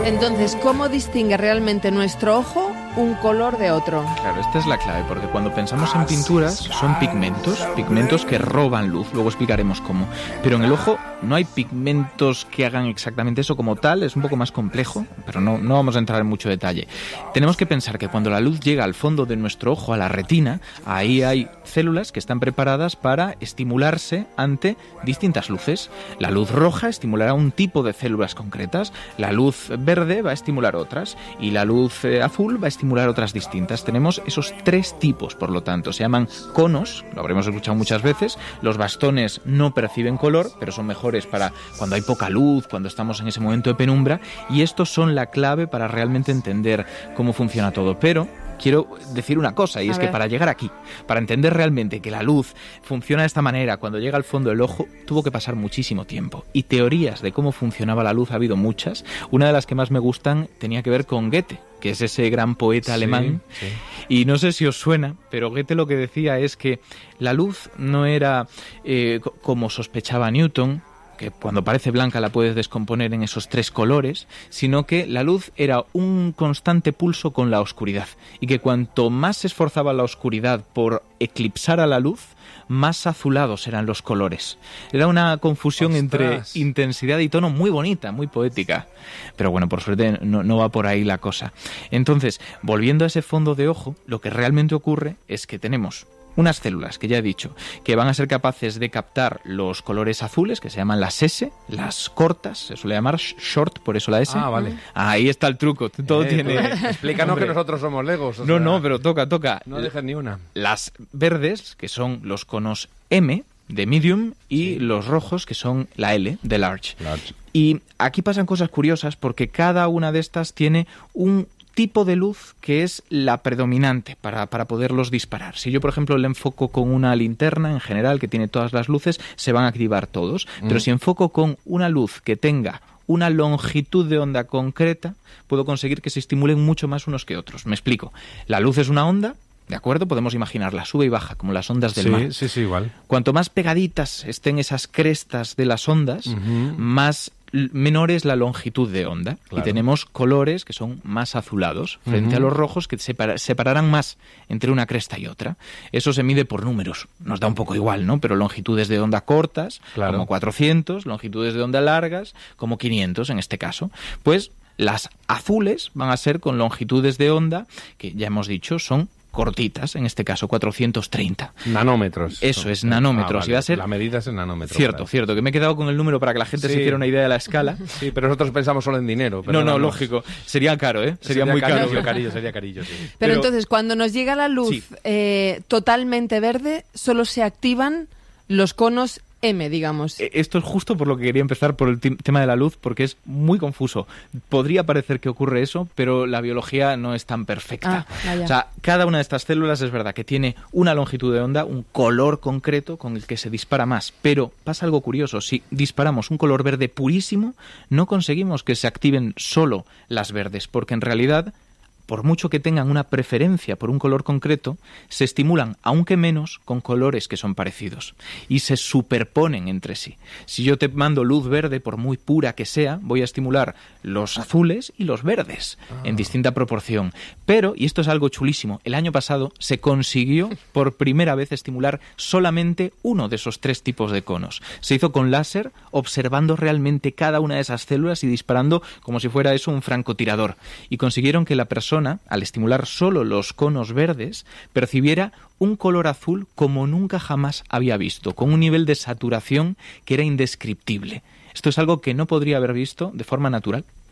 Entonces, ¿cómo distingue realmente nuestro ojo un color de otro? Claro, esta es la clave, porque cuando pensamos en pinturas son pigmentos que roban luz, luego explicaremos cómo. Pero en el ojo no hay pigmentos que hagan exactamente eso como tal, es un poco más complejo, pero no vamos a entrar en mucho detalle. Tenemos que pensar que cuando la luz llega al fondo de nuestro ojo, a la retina, ahí hay células que están preparadas para estimularse ante distintas luces. La luz roja estimulará un tipo de células concretas, la luz verde va a estimular otras y la luz azul va a estimular otras distintas. Tenemos esos tres tipos, por lo tanto, se llaman conos, lo habremos escuchado muchas veces. Los bastones no perciben color, pero son mejores para cuando hay poca luz, cuando estamos en ese momento de penumbra, y estos son la clave para realmente entender cómo funciona todo. Pero quiero decir una cosa, y es que para llegar aquí, para entender realmente que la luz funciona de esta manera, cuando llega al fondo del ojo, tuvo que pasar muchísimo tiempo. Y teorías de cómo funcionaba la luz ha habido muchas. Una de las que más me gustan tenía que ver con Goethe, que es ese gran poeta alemán. Sí. Y no sé si os suena, pero Goethe lo que decía es que la luz no era como sospechaba Newton, que cuando parece blanca la puedes descomponer en esos tres colores, sino que la luz era un constante pulso con la oscuridad, y que cuanto más se esforzaba la oscuridad por eclipsar a la luz, más azulados eran los colores. Era una confusión entre intensidad y tono muy bonita, muy poética. Pero bueno, por suerte no va por ahí la cosa. Entonces, volviendo a ese fondo de ojo, lo que realmente ocurre es que tenemos unas células, que ya he dicho, que van a ser capaces de captar los colores azules, que se llaman las S, las cortas, se suele llamar short, por eso la S. Ah, vale. Ahí está el truco, todo tiene... Explícanos que nosotros somos legos. No, pero toca. No dejes ni una. Las verdes, que son los conos M, de medium, y los rojos, que son la L, de large. Y aquí pasan cosas curiosas, porque cada una de estas tiene un tipo de luz que es la predominante para poderlos disparar. Si yo, por ejemplo, le enfoco con una linterna en general que tiene todas las luces, se van a activar todos. Pero si enfoco con una luz que tenga una longitud de onda concreta, puedo conseguir que se estimulen mucho más unos que otros. Me explico. La luz es una onda, ¿de acuerdo? Podemos imaginarla, sube y baja, como las ondas del mar. Sí, igual. Cuanto más pegaditas estén esas crestas de las ondas, más menor es la longitud de onda. Claro. Y tenemos colores que son más azulados frente a los rojos, que separarán más entre una cresta y otra. Eso se mide por números. Nos da un poco igual, ¿no? Pero longitudes de onda cortas, como 400, longitudes de onda largas, como 500 en este caso. Pues las azules van a ser con longitudes de onda, que ya hemos dicho, son cortitas, en este caso 430. Nanómetros. Eso es, nanómetros. Vale. Y va a ser... La medida es en nanómetros. Cierto, que me he quedado con el número para que la gente se hiciera una idea de la escala. Sí, pero nosotros pensamos solo en dinero. No, lógico. Sería caro, ¿eh? Sería muy caro. Sería carillo, sí. Pero entonces, cuando nos llega la luz totalmente verde, solo se activan los conos M, digamos. Esto es justo por lo que quería empezar, por el tema de la luz, porque es muy confuso. Podría parecer que ocurre eso, pero la biología no es tan perfecta. O sea, cada una de estas células es verdad que tiene una longitud de onda, un color concreto con el que se dispara más. Pero pasa algo curioso. Si disparamos un color verde purísimo, no conseguimos que se activen solo las verdes, porque en realidad, por mucho que tengan una preferencia por un color concreto, se estimulan, aunque menos, con colores que son parecidos y se superponen entre sí. Si yo te mando luz verde, por muy pura que sea, voy a estimular los azules y los verdes en distinta proporción. Pero, y esto es algo chulísimo, el año pasado se consiguió por primera vez estimular solamente uno de esos tres tipos de conos. Se hizo con láser, observando realmente cada una de esas células y disparando como si fuera eso un francotirador. Y consiguieron que la persona, al estimular solo los conos verdes, percibiera un color azul como nunca jamás había visto, con un nivel de saturación que era indescriptible. Esto es algo que no podría haber visto de forma natural.